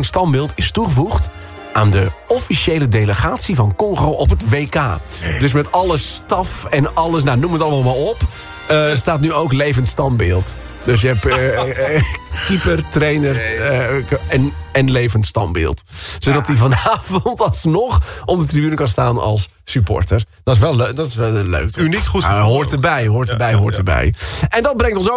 levend standbeeld is toegevoegd aan de officiële delegatie van Congo op het WK. Dus met alle staf en alles, nou, noem het allemaal maar op, staat nu ook levend standbeeld. Dus je hebt keeper, trainer en levend standbeeld. Zodat hij vanavond alsnog op de tribune kan staan als supporter. Dat is wel leuk. Uniek goed. Hoort erbij. En dat brengt ons ook